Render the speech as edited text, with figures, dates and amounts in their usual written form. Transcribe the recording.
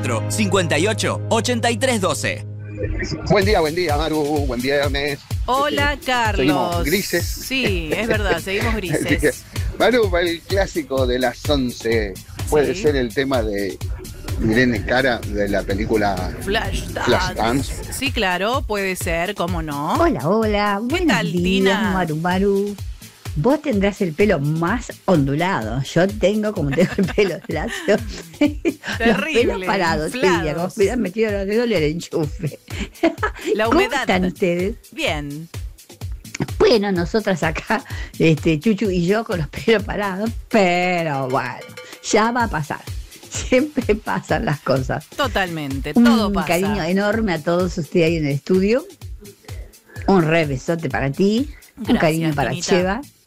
4458-8312. Buen día, Maru. Buen viernes. Hola, Carlos. Seguimos grises. Sí, es verdad, seguimos grises. Maru, el clásico de las 11 puede ser el tema de Irene Cara de la película Flashdance. Sí, claro, puede ser, ¿cómo no? Hola. ¿Qué tal, Tina? Maru. Vos tendrás el pelo más ondulado. Yo tengo como tengo el pelo lacio. Terrible. Los pelos parados. Inflados. Me han metido los dedos en el enchufe. La ¿Cómo humedad. están ustedes? Bien. Bueno, nosotras acá, Chuchu y yo con los pelos parados, pero bueno, ya va a pasar. Siempre pasan las cosas. Totalmente, todo pasa. Un cariño enorme a todos ustedes ahí en el estudio. Un re besote para ti. Gracias, un cariño para Tinita. Cheva.